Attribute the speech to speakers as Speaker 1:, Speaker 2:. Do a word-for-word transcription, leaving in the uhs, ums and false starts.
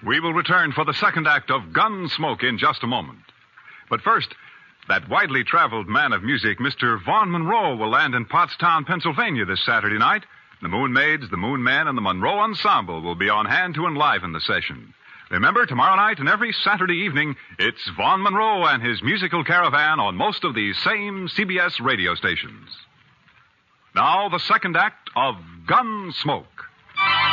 Speaker 1: We will return for the second act of Gunsmoke in just a moment. But first, that widely traveled man of music, Mister Vaughn Monroe, will land in Pottstown, Pennsylvania this Saturday night. The Moon Maids, the Moon Men, and the Monroe Ensemble will be on hand to enliven the session. Remember, tomorrow night and every Saturday evening, it's Vaughn Monroe and his musical caravan on most of these same C B S radio stations. Now, the second act of Gunsmoke.